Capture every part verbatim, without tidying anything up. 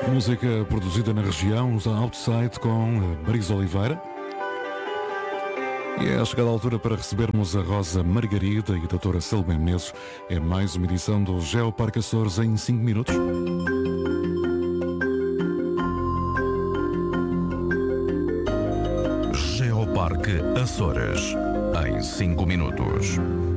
Música produzida na região, os Outside com Marisa Oliveira. E é a chegada a altura para recebermos a Rosa Margarida e a doutora Salomé Menezes. É mais uma edição do Geoparque Açores em cinco minutos. Geoparque Açores em cinco minutos.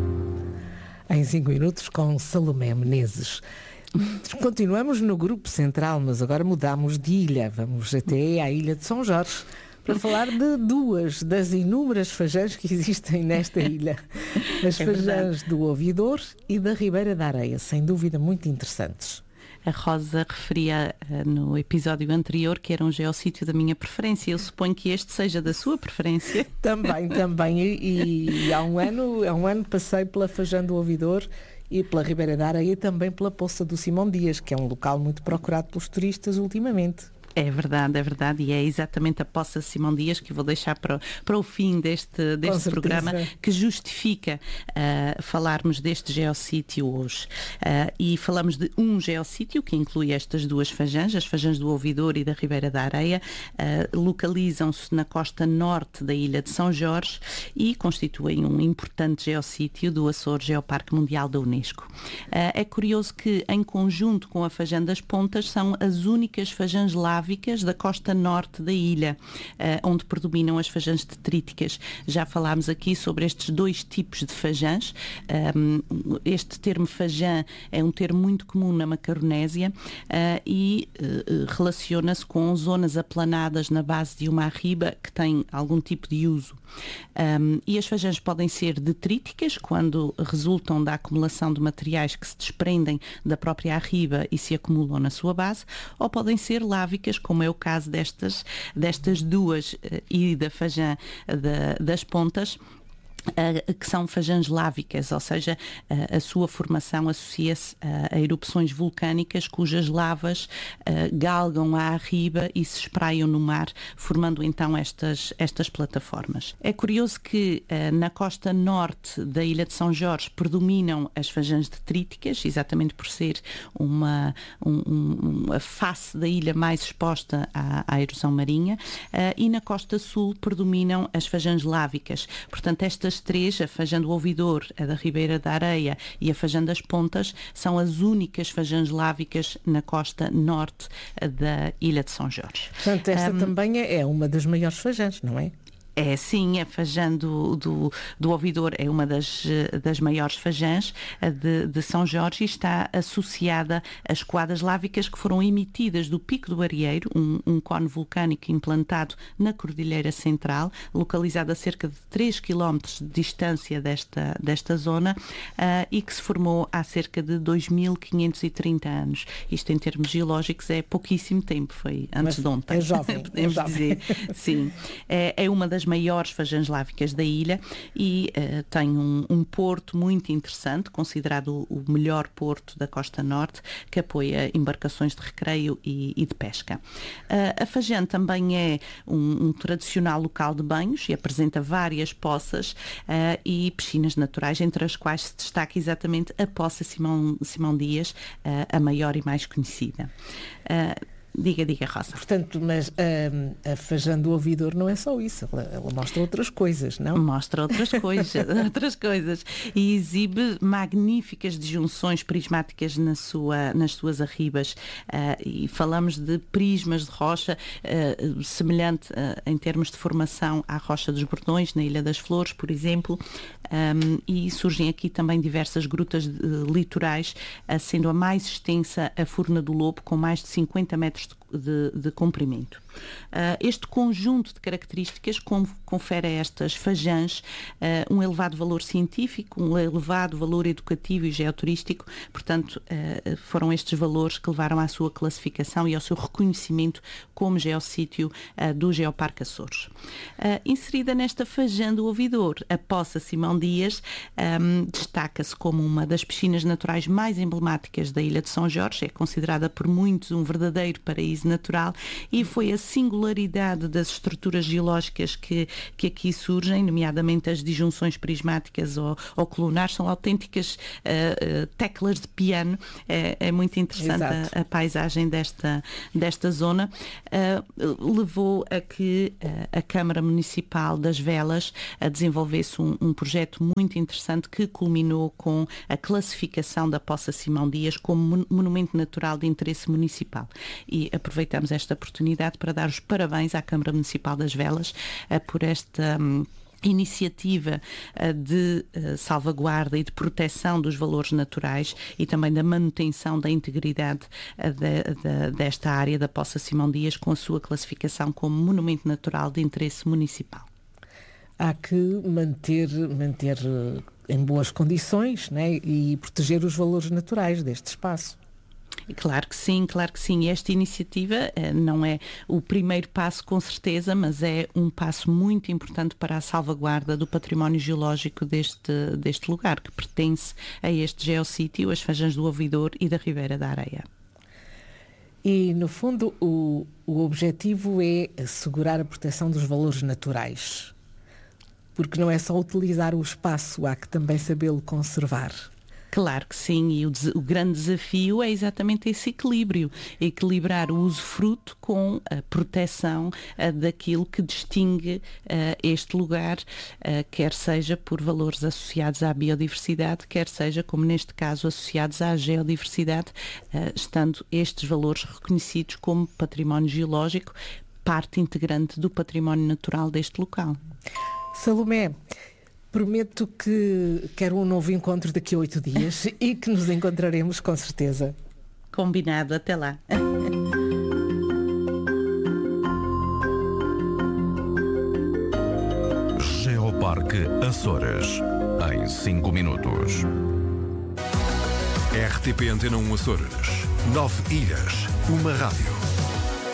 Em cinco minutos com Salomé Menezes. Continuamos no Grupo Central, mas agora mudamos de ilha. Vamos até à Ilha de São Jorge para falar de duas das inúmeras fajãs que existem nesta ilha. As É fajãs verdade. do Ouvidor e da Ribeira da Areia, sem dúvida muito interessantes. A Rosa referia uh, no episódio anterior que era um geossítio da minha preferência. Eu suponho que este seja da sua preferência. Também, também. E, e há um ano, há um ano passei pela Fajã do Ouvidor e pela Ribeira da Areia e também pela Poça do Simão Dias, que é um local muito procurado pelos turistas ultimamente. É verdade, é verdade, e é exatamente a Poça de Simão Dias que eu vou deixar para, para o fim deste, deste programa, que justifica uh, falarmos deste geossítio hoje. Uh, e falamos de um geossítio que inclui estas duas fajãs, as fajãs do Ouvidor e da Ribeira da Areia, uh, localizam-se na costa norte da ilha de São Jorge e constituem um importante geossítio do Açores Geoparque Mundial da Unesco. Uh, é curioso que, em conjunto com a Fajã das Pontas, são as únicas fajãs lávicas da costa norte da ilha, uh, onde predominam as fajãs detríticas. Já falámos aqui sobre estes dois tipos de fajãs. Um, este termo fajã é um termo muito comum na Macaronésia uh, e uh, relaciona-se com zonas aplanadas na base de uma arriba que tem algum tipo de uso. Um, e as fajãs podem ser detríticas, quando resultam da acumulação de materiais que se desprendem da própria arriba e se acumulam na sua base, ou podem ser lávicas, como é o caso destas, destas duas e da Fajã da, das Pontas, Uh, que são fajãs lávicas, ou seja, uh, a sua formação associa-se uh, a erupções vulcânicas cujas lavas uh, galgam à arriba e se espraiam no mar, formando então estas, estas plataformas. É curioso que uh, na costa norte da Ilha de São Jorge predominam as fajãs detríticas, exatamente por ser uma, um, um, a face da ilha mais exposta à, à erosão marinha, uh, e na costa sul predominam as fajãs lávicas. Portanto, estas três, a Fajã do Ouvidor, a da Ribeira da Areia e a Fajã das Pontas, são as únicas fajãs lávicas na costa norte da Ilha de São Jorge. Portanto, esta Um, também é é uma das maiores fajãs, não é? É sim, a Fajã do, do, do Ouvidor é uma das, das maiores fajãs de, de São Jorge e está associada às coadas lávicas que foram emitidas do Pico do Arieiro, um, um cone vulcânico implantado na Cordilheira Central, localizado a cerca de três quilómetros de distância desta, desta zona, uh, e que se formou há cerca de dois mil quinhentos e trinta anos. Isto em termos geológicos é pouquíssimo tempo, foi antes Mas de ontem. é jovem, Podemos é jovem. dizer. Sim, é, é uma das maiores fajãs lávicas da ilha e uh, tem um, um porto muito interessante, considerado o melhor porto da costa norte, que apoia embarcações de recreio e, e de pesca. Uh, a Fajã também é um, um tradicional local de banhos e apresenta várias poças uh, e piscinas naturais, entre as quais se destaca exatamente a Poça Simão, Simão Dias, uh, a maior e mais conhecida. Uh, Diga, diga, Rosa. Portanto, mas hum, a Fajã do Ouvidor não é só isso, ela, ela mostra outras coisas, não? Mostra outras coisas, outras coisas e exibe magníficas disjunções prismáticas na sua, nas suas arribas, uh, e falamos de prismas de rocha uh, semelhante uh, em termos de formação à Rocha dos Bordões, na Ilha das Flores, por exemplo, um, e surgem aqui também diversas grutas uh, litorais, uh, sendo a mais extensa a Furna do Lobo, com mais de cinquenta metros de, de, de comprimento. Uh, este conjunto de características com, confere a estas fajãs uh, um elevado valor científico, um elevado valor educativo e geoturístico. Portanto, uh, foram estes valores que levaram à sua classificação e ao seu reconhecimento como geossítio uh, do Geoparque Açores. Uh, inserida nesta Fajã do Ouvidor, a Poça Simão Dias um, destaca-se como uma das piscinas naturais mais emblemáticas da Ilha de São Jorge. É considerada por muitos um verdadeiro paraíso paraíso natural, e foi a singularidade das estruturas geológicas que, que aqui surgem, nomeadamente as disjunções prismáticas ou, ou colunares, são autênticas uh, uh, teclas de piano. É, é muito interessante a, a paisagem desta, desta zona. Uh, levou a que uh, a Câmara Municipal das Velas a desenvolvesse um, um projeto muito interessante que culminou com a classificação da Poça Simão Dias como monumento natural de interesse municipal. E aproveitamos esta oportunidade para dar os parabéns à Câmara Municipal das Velas uh, por esta um, iniciativa uh, de uh, salvaguarda e de proteção dos valores naturais e também da manutenção da integridade uh, de, de, desta área da Poça Simão Dias, com a sua classificação como monumento natural de interesse municipal. Há que manter, manter em boas condições, né, e proteger os valores naturais deste espaço. Claro que sim, claro que sim. Esta iniciativa eh, não é o primeiro passo, com certeza, mas é um passo muito importante para a salvaguarda do património geológico deste, deste lugar, que pertence a este geossítio, as Fajãs do Ouvidor e da Ribeira da Areia. E, no fundo, o, o objetivo é assegurar a proteção dos valores naturais, porque não é só utilizar o espaço, há que também sabê-lo conservar. Claro que sim, e o, o grande desafio é exatamente esse equilíbrio, equilibrar o usufruto com a proteção uh, daquilo que distingue uh, este lugar, uh, quer seja por valores associados à biodiversidade, quer seja, como neste caso, associados à geodiversidade, uh, estando estes valores reconhecidos como património geológico, parte integrante do património natural deste local. Salomé, prometo que quero um novo encontro daqui a oito dias e que nos encontraremos com certeza. Combinado, até lá. Geoparque Açores, em cinco minutos. R T P Antena um Açores. Nove ilhas, uma rádio.